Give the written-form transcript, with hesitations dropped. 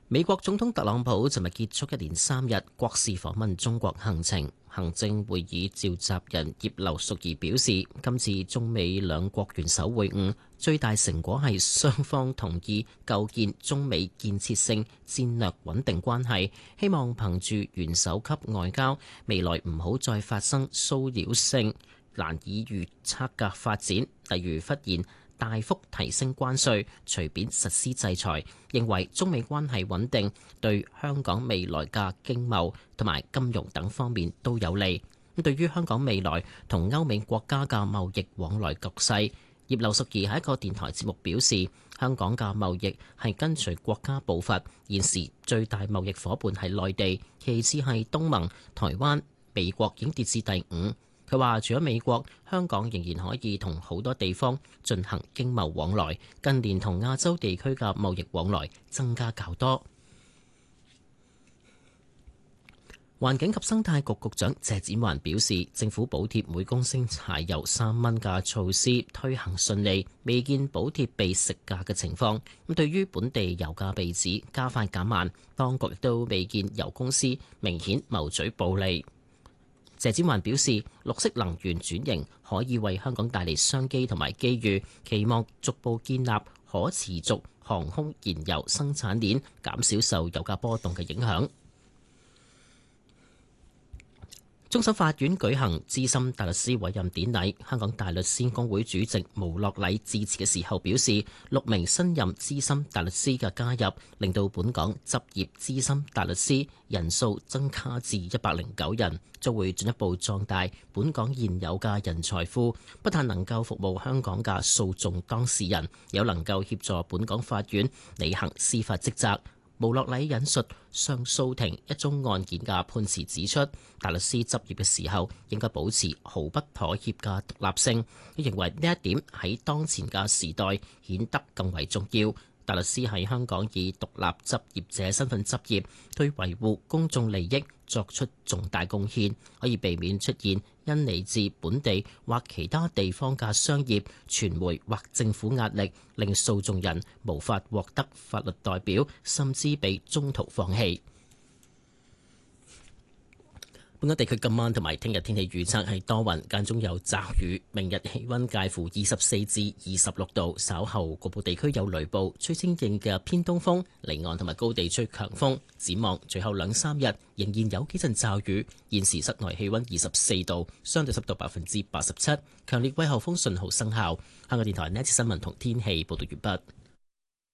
美國總統特朗普尋日結束一連3日國事訪問中國行程。行政會議召集人葉劉淑儀表示，今次中美兩國元首會晤最大成果係雙方同意構建中美建設性戰略穩定關係，希望憑住元首級外交，未來唔好再發生騷擾性難以預測嘅發展，例如忽然大幅提升關稅、隨便實施制裁，認為中美關係穩定對香港未來嘅經貿同埋金融等方面都有利。咁對於香港未來同歐美國家嘅貿易往來局勢，葉劉淑儀喺一個電台節目表示，香港嘅貿易係跟隨國家步伐，現時最大貿易夥伴係內地，其次係東盟、台灣、美國已經跌至第5。佢話：除咗美國，香港仍然可以同好多地方進行經貿往來。近年同亞洲地區嘅貿易往來增加較多。環境及生態局局長謝展寰表示，政府補貼每公升柴油3蚊嘅措施推行順利，未見補貼被食價嘅情況。咁對於本地油價被指加快減慢，當局亦都未見油公司明顯謀取暴利。謝展寰表示，綠色能源轉型可以為香港帶嚟商機同埋機遇，期望逐步建立可持續航空燃油生產鏈，減少受油價波動嘅影響。終審法院舉行資深大律師委任典禮，香港大律師公會主席毛樂禮致辭嘅時候表示，6名新任資深大律師嘅加入，令到本港執業資深大律師人數增加至109人，將會進一步壯大本港現有嘅人才庫，不但能夠服務香港嘅訴訟當事人，有能夠協助本港法院履行司法職責。毛樂禮引述上訴庭一宗案件嘅判詞指出，大律師執業嘅時候應該保持毫不妥協嘅獨立性。佢認為呢一點喺當前嘅時代顯得更為重要。大律師喺香港以獨立執業者身份執業，對維護公眾利益作出重大貢獻，可以避免出現因嚟自本地或其他地方嘅商業、傳媒或政府壓力，令訴訟人無法獲得法律代表，甚至被中途放棄。本港地區今晚同埋聽日天氣預測係多雲，間中有驟雨。明日氣溫介乎24至26度，稍後局部地區有雷暴，吹清勁嘅偏東風，離岸同埋高地吹強風。展望隨後2-3日仍然有幾陣驟雨。現時室外氣溫24度，相對濕度87%，強烈季候風信號生效。香港電台呢一次新聞同天氣報道完畢。